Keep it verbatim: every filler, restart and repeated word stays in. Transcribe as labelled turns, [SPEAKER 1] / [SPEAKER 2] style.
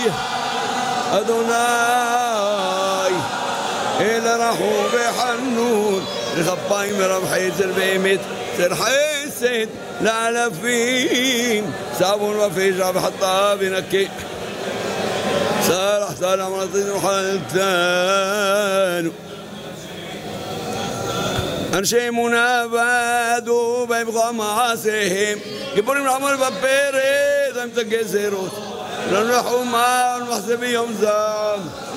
[SPEAKER 1] אדוני אל רחום וחנון לכפיים ורב חסד באמת צר חסד לאלפים סבון ופשע וחטא ונקי סלח סלח מרצנו חלתנו אנשי אמונה עבדו בהמשך מעשיהם גיבורים לעמוד בפרץ עם תגי זרות לנו לחומה ולמחזה ביום זעם